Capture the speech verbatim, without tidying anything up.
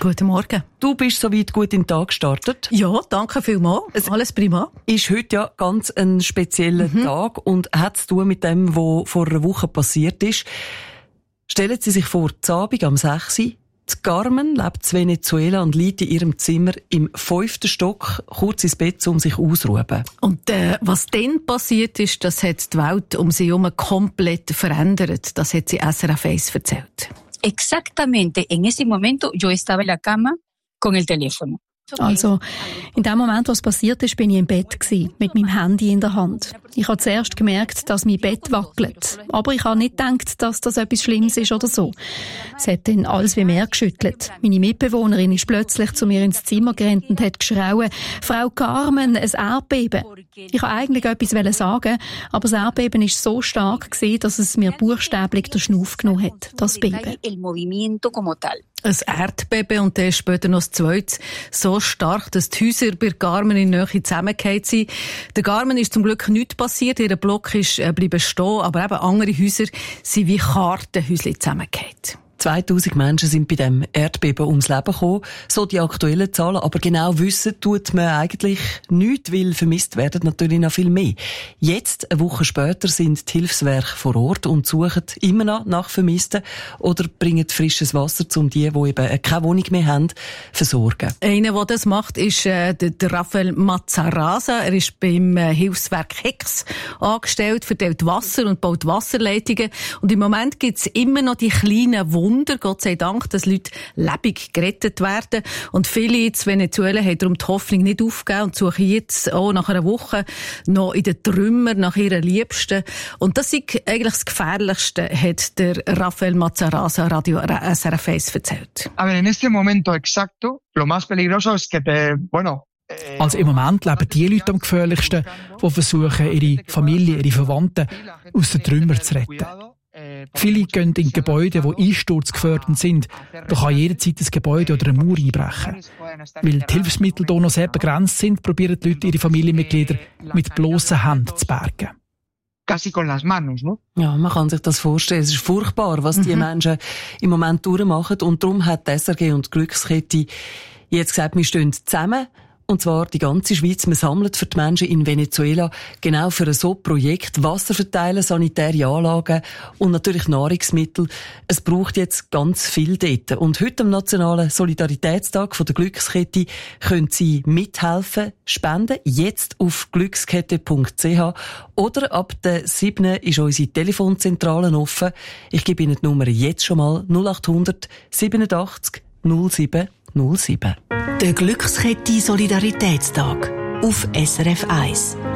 Guten Morgen. Du bist soweit gut in den Tag gestartet. Ja, danke vielmals. Es Alles prima. Ist heute ja ganz ein spezieller mhm. Tag und hat zu tun mit dem, was vor einer Woche passiert ist. Stellen Sie sich vor, die Abend am sechs Uhr. Die Carmen lebt in Venezuela und liegt in ihrem Zimmer im fünften Stock kurz ins Bett, um sich auszuruhen. Und äh, was dann passiert ist, das hat die Welt um sie herum komplett verändert. Das hat sie S R F eins erzählt. Exactamente, en ese momento yo estaba en la cama con el teléfono. Also, in dem Moment, was passiert ist, bin ich im Bett gewesen, mit meinem Handy in der Hand. Ich habe zuerst gemerkt, dass mein Bett wackelt. Aber ich habe nicht gedacht, dass das etwas Schlimmes ist oder so. Es hat dann alles wie mehr geschüttelt. Meine Mitbewohnerin ist plötzlich zu mir ins Zimmer gerannt und hat geschrauen: «Frau Carmen, ein Erdbeben!» Ich wollte eigentlich etwas sagen, aber das Erdbeben war so stark gewesen, dass es mir buchstäblich den Schnuff genommen hat, das Beben. Ein Erdbeben und dann später noch das zweite. So stark, dass die Häuser bei Carmen in Nähe zusammengefallen sind. Der Carmen ist zum Glück nichts passiert. Ihr Block ist äh, bleiben stehen, aber eben andere Häuser sind wie Kartenhäuschen zusammengefallen. zweitausend Menschen sind bei dem Erdbeben ums Leben gekommen. So die aktuellen Zahlen. Aber genau wissen tut man eigentlich nichts, weil vermisst werden natürlich noch viel mehr. Jetzt, eine Woche später, sind die Hilfswerke vor Ort und suchen immer noch nach Vermissten oder bringen frisches Wasser, um die, die eben keine Wohnung mehr haben, versorgen. Einer, der das macht, ist äh, der, der Rafael Mazaraza. Er ist beim äh, Hilfswerk Hex angestellt, verteilt Wasser und baut Wasserleitungen. Und im Moment gibt es immer noch die kleinen Wunder, Gott sei Dank, dass Leute lebendig gerettet werden. Und viele in Venezuela haben darum die Hoffnung nicht aufgegeben und suchen jetzt auch nach einer Woche noch in den Trümmern nach ihren Liebsten. Und das ist eigentlich das Gefährlichste, hat der Rafael Mazaraza Radio S R F eins erzählt. A ver, en este momento exacto, lo más peligroso es que te, bueno, Also im Moment leben die Leute am gefährlichsten, die versuchen, ihre Familie, ihre Verwandten aus den Trümmern zu retten. Viele gehen in Gebäude, die einsturzgefährdet sind. Da kann jederzeit ein Gebäude oder eine Mauer einbrechen. Weil die Hilfsmittel hier noch sehr begrenzt sind, probieren die Leute ihre Familienmitglieder mit bloßen Händen zu bergen. Casi con las manos, no? Ja, man kann sich das vorstellen. Es ist furchtbar, was mhm. die Menschen im Moment durchmachen. Und darum hat die S R G und die Glückskette jetzt gesagt, wir stehen zusammen. Und zwar die ganze Schweiz. Wir sammeln für die Menschen in Venezuela genau für ein so Projekt Wasser verteilen, sanitäre Anlagen und natürlich Nahrungsmittel. Es braucht jetzt ganz viel dort. Und heute am Nationalen Solidaritätstag von der Glückskette können Sie mithelfen, spenden, jetzt auf glückskette punkt c h oder ab der siebten ist unsere Telefonzentrale offen. Ich gebe Ihnen die Nummer jetzt schon mal: null acht hundert siebenundachtzig null sieben null sieben. Der Glückskette Solidaritätstag auf S R F eins.